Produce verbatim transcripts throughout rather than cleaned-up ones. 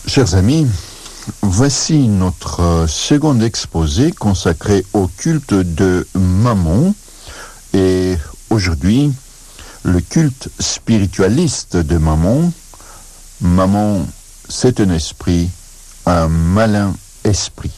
Chers amis, voici notre second exposé consacré au culte de Mammon. Et aujourd'hui, le culte spiritualiste de Mammon. Mammon, c'est un esprit, un malin esprit.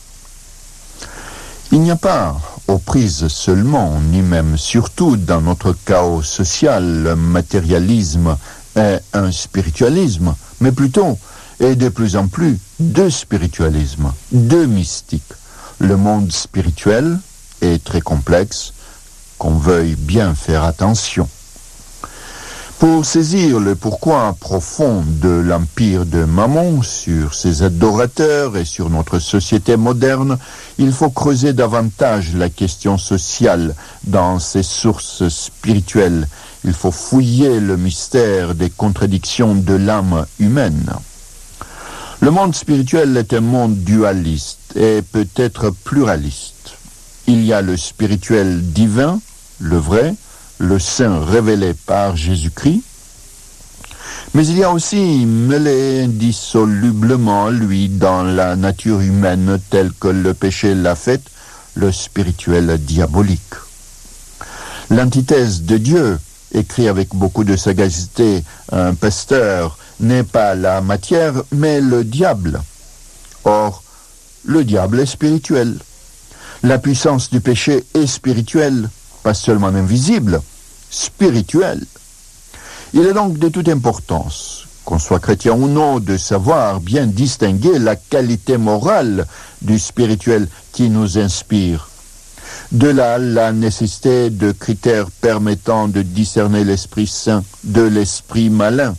Il n'y a pas aux prises seulement, ni même surtout dans notre chaos social, le matérialisme est un spiritualisme, mais plutôt et de plus en plus deux spiritualismes, deux mystiques. Le monde spirituel est très complexe, qu'on veuille bien faire attention. Pour saisir le pourquoi profond de l'empire de Mammon sur ses adorateurs et sur notre société moderne, il faut creuser davantage la question sociale dans ses sources spirituelles. Il faut fouiller le mystère des contradictions de l'âme humaine. Le monde spirituel est un monde dualiste et peut-être pluraliste. Il y a le spirituel divin, le vrai, le saint révélé par Jésus-Christ, mais il y a aussi mêlé indissolublement, lui, dans la nature humaine telle que le péché l'a faite, le spirituel diabolique. L'antithèse de Dieu, écrit avec beaucoup de sagacité un pasteur, n'est pas la matière, mais le diable. Or, le diable est spirituel. La puissance du péché est spirituelle, pas seulement invisible, spirituelle. Il est donc de toute importance, qu'on soit chrétien ou non, de savoir bien distinguer la qualité morale du spirituel qui nous inspire. De là, la nécessité de critères permettant de discerner l'esprit saint de l'esprit malin.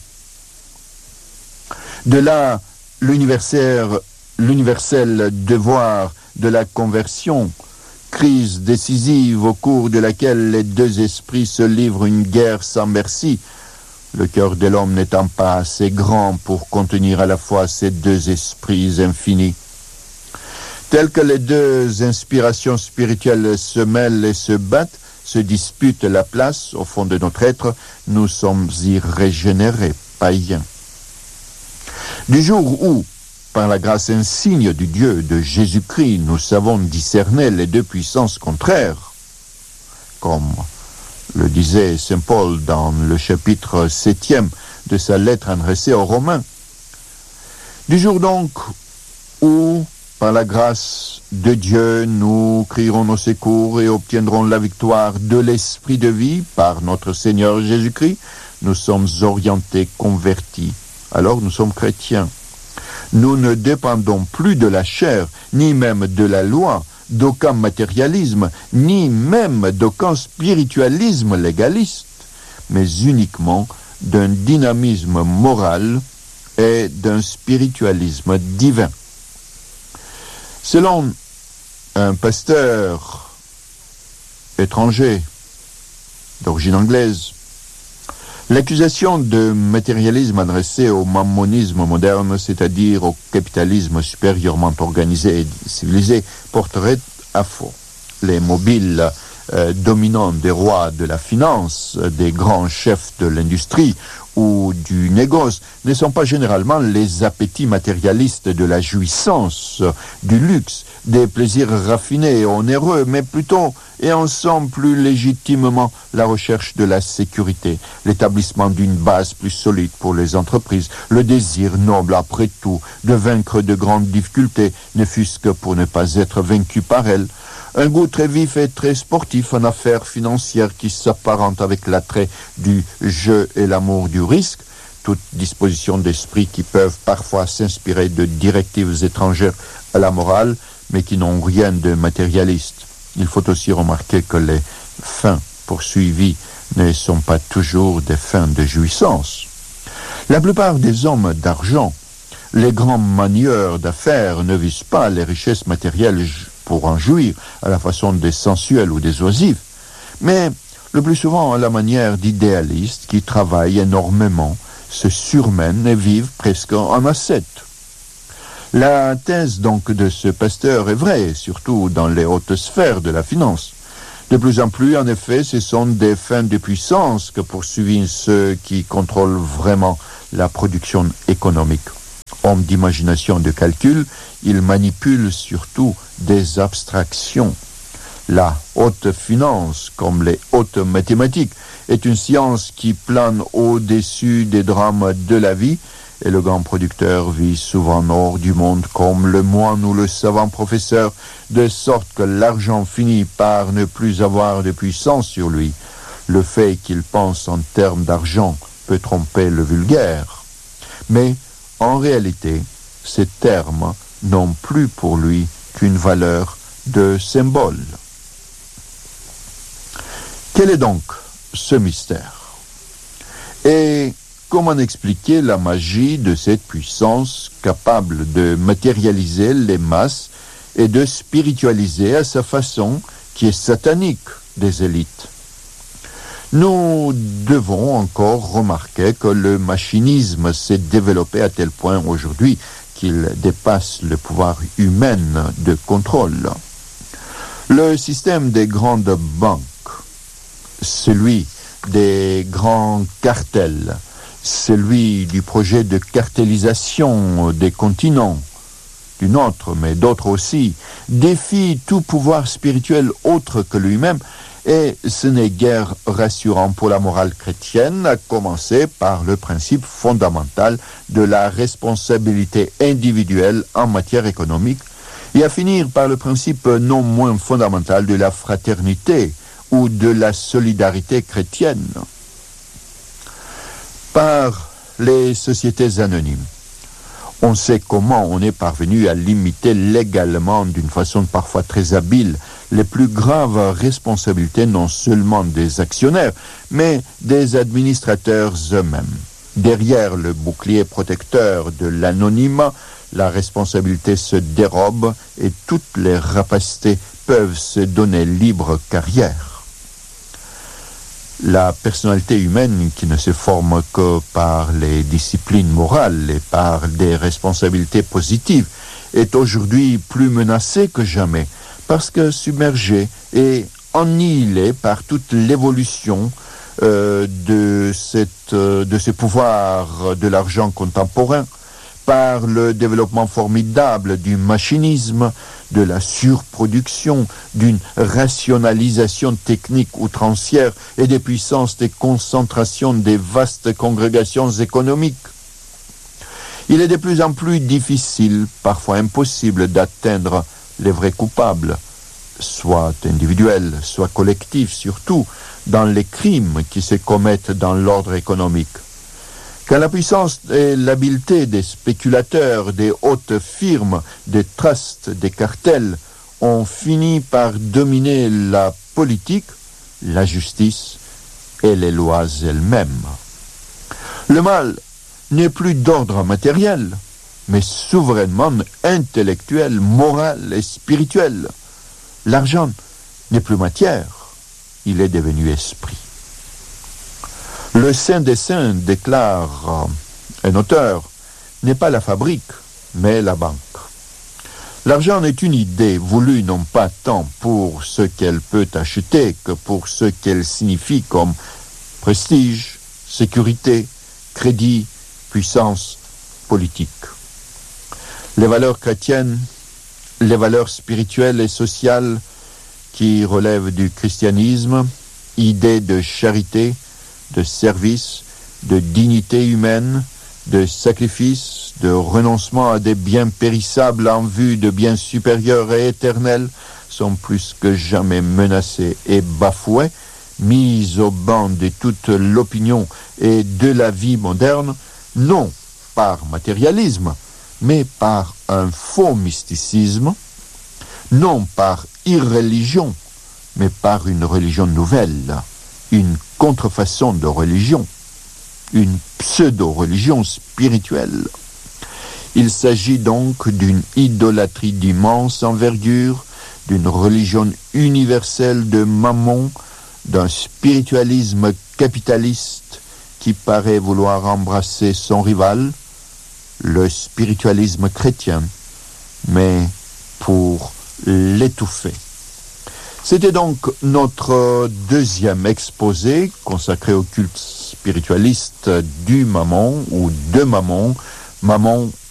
De là, l'universel, l'universel devoir de la conversion, crise décisive au cours de laquelle les deux esprits se livrent une guerre sans merci, le cœur de l'homme n'étant pas assez grand pour contenir à la fois ces deux esprits infinis. Telles que les deux inspirations spirituelles se mêlent et se battent, se disputent la place au fond de notre être, nous sommes irrégénérés, païens. Du jour où, par la grâce insigne du Dieu de Jésus-Christ, nous savons discerner les deux puissances contraires, comme le disait saint Paul dans le chapitre septième de sa lettre adressée aux Romains. Du jour donc où, par la grâce de Dieu, nous crierons nos secours et obtiendrons la victoire de l'esprit de vie par notre Seigneur Jésus-Christ, nous sommes orientés, convertis. Alors nous sommes chrétiens. Nous ne dépendons plus de la chair, ni même de la loi, d'aucun matérialisme, ni même d'aucun spiritualisme légaliste, mais uniquement d'un dynamisme moral et d'un spiritualisme divin. Selon un pasteur étranger d'origine anglaise, l'accusation de matérialisme adressée au mammonisme moderne, c'est-à-dire au capitalisme supérieurement organisé et civilisé, porterait à faux. Les mobiles euh, dominants des rois de la finance, des grands chefs de l'industrie ou du négoce ne sont pas généralement les appétits matérialistes de la jouissance, du luxe, des plaisirs raffinés et onéreux, mais plutôt et ensemble plus légitimement la recherche de la sécurité, l'établissement d'une base plus solide pour les entreprises, le désir noble après tout de vaincre de grandes difficultés, ne fût-ce que pour ne pas être vaincu par elles, un goût très vif et très sportif en affaires financières qui s'apparente avec l'attrait du jeu et l'amour du risque, toutes dispositions d'esprit qui peuvent parfois s'inspirer de directives étrangères à la morale, mais qui n'ont rien de matérialiste. Il faut aussi remarquer que les fins poursuivies ne sont pas toujours des fins de jouissance. La plupart des hommes d'argent, les grands manieurs d'affaires, ne visent pas les richesses matérielles pour en jouir, à la façon des sensuels ou des oisifs, mais le plus souvent à la manière d'idéalistes qui travaillent énormément, se surmènent et vivent presque en ascètes. La thèse donc de ce pasteur est vraie, surtout dans les hautes sphères de la finance. De plus en plus, en effet, ce sont des fins de puissance que poursuivent ceux qui contrôlent vraiment la production économique. Homme d'imagination et de calcul, il manipule surtout des abstractions. La haute finance, comme les hautes mathématiques, est une science qui plane au-dessus des drames de la vie, et le grand producteur vit souvent hors du monde comme le moine ou le savant professeur, de sorte que l'argent finit par ne plus avoir de puissance sur lui. Le fait qu'il pense en termes d'argent peut tromper le vulgaire. Mais, en réalité, ces termes n'ont plus pour lui qu'une valeur de symbole. Quel est donc ce mystère? Et comment expliquer la magie de cette puissance capable de matérialiser les masses et de spiritualiser à sa façon qui est satanique des élites? Nous devons encore remarquer que le machinisme s'est développé à tel point aujourd'hui qu'il dépasse le pouvoir humain de contrôle. Le système des grandes banques, celui des grands cartels, celui du projet de cartélisation des continents, du nôtre, mais d'autres aussi, défie tout pouvoir spirituel autre que lui-même, et ce n'est guère rassurant pour la morale chrétienne, à commencer par le principe fondamental de la responsabilité individuelle en matière économique, et à finir par le principe non moins fondamental de la fraternité ou de la solidarité chrétienne. Par les sociétés anonymes, on sait comment on est parvenu à limiter légalement, d'une façon parfois très habile, les plus graves responsabilités non seulement des actionnaires, mais des administrateurs eux-mêmes. Derrière le bouclier protecteur de l'anonymat, la responsabilité se dérobe et toutes les rapacités peuvent se donner libre carrière. La personnalité humaine, qui ne se forme que par les disciplines morales et par des responsabilités positives, est aujourd'hui plus menacée que jamais, parce que submergée et annihilée par toute l'évolution euh, de, cette, euh, de ce pouvoir de l'argent contemporain, par le développement formidable du machinisme, de la surproduction, d'une rationalisation technique outrancière et des puissances de concentration des vastes congrégations économiques. Il est de plus en plus difficile, parfois impossible, d'atteindre les vrais coupables, soit individuels, soit collectifs, surtout dans les crimes qui se commettent dans l'ordre économique. Quand la puissance et l'habileté des spéculateurs, des hautes firmes, des trusts, des cartels ont fini par dominer la politique, la justice et les lois elles-mêmes. Le mal n'est plus d'ordre matériel, mais souverainement intellectuel, moral et spirituel. L'argent n'est plus matière, il est devenu esprit. Le Saint des Saints déclare, euh, un auteur, n'est pas la fabrique, mais la banque. L'argent est une idée voulue non pas tant pour ce qu'elle peut acheter que pour ce qu'elle signifie comme prestige, sécurité, crédit, puissance politique. Les valeurs chrétiennes, les valeurs spirituelles et sociales qui relèvent du christianisme, idées de charité, de service, de dignité humaine, de sacrifice, de renoncement à des biens périssables en vue de biens supérieurs et éternels, sont plus que jamais menacés et bafoués, mis au banc de toute l'opinion et de la vie moderne, non par matérialisme, mais par un faux mysticisme, non par irreligion, mais par une religion nouvelle, une contrefaçon de religion, une pseudo-religion spirituelle. Il s'agit donc d'une idolâtrie d'immense envergure, d'une religion universelle de Mammon, d'un spiritualisme capitaliste qui paraît vouloir embrasser son rival, le spiritualisme chrétien, mais pour l'étouffer. C'était donc notre deuxième exposé consacré au culte spiritualiste du Mammon ou de Mammon, Mammon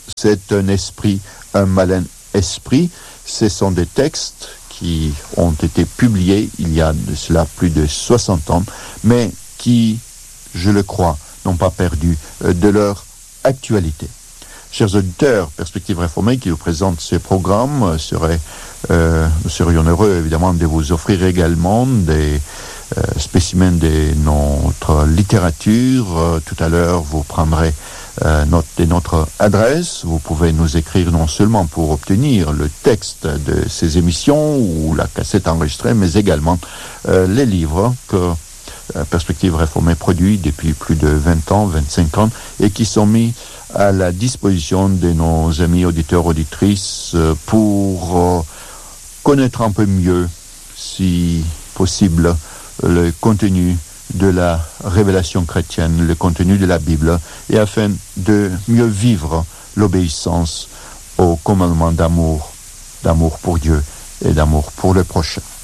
c'est un esprit, un malin esprit. Ce sont des textes qui ont été publiés il y a de cela plus de soixante ans, mais qui, je le crois, n'ont pas perdu de leur actualité. Chers auditeurs, Perspectives réformées qui vous présentent ces programmes, seraient, euh, nous serions heureux évidemment de vous offrir également des euh, spécimens de notre littérature. Euh, tout à l'heure, vous prendrez euh, note de notre adresse. Vous pouvez nous écrire non seulement pour obtenir le texte de ces émissions ou la cassette enregistrée, mais également euh, les livres que euh, Perspectives réformées produit depuis plus de vingt ans, vingt-cinq ans, et qui sont mis à la disposition de nos amis auditeurs, auditrices, pour euh, connaître un peu mieux, si possible, le contenu de la révélation chrétienne, le contenu de la Bible, et afin de mieux vivre l'obéissance au commandement d'amour, d'amour pour Dieu et d'amour pour le prochain.